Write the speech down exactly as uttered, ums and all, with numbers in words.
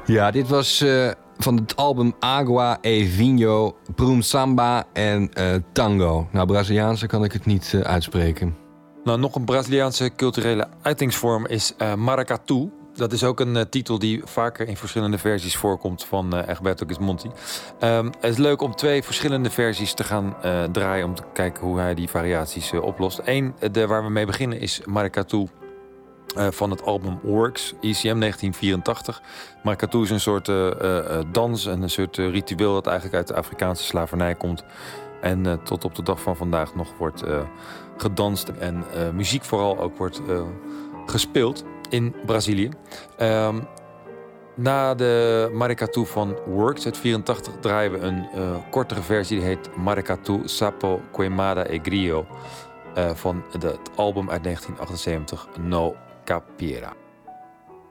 Ja, dit was uh, van het album Agua e Vinho, Prum Samba en uh, Tango. Nou, Braziliaanse kan ik het niet uh, uitspreken. Nou, nog een Braziliaanse culturele uitingsvorm is uh, maracatu. Dat is ook een uh, titel die vaker in verschillende versies voorkomt van uh, Egberto Gismonti. Um, het is leuk om twee verschillende versies te gaan uh, draaien om te kijken hoe hij die variaties uh, oplost. Eén, de, waar we mee beginnen, is maracatu uh, van het album Works, I C M negentien vierentachtig. Maracatu is een soort uh, uh, dans en een soort uh, ritueel dat eigenlijk uit de Afrikaanse slavernij komt. En uh, tot op de dag van vandaag nog wordt uh, gedanst en uh, muziek vooral ook wordt uh, gespeeld in Brazilië. Um, na de maracatu van Works uit vierentachtig draaien we een uh, kortere versie. Die heet Maracatu Sapo Queimada e Grillo uh, van de, het album uit negentien achtenzeventig No Capiera.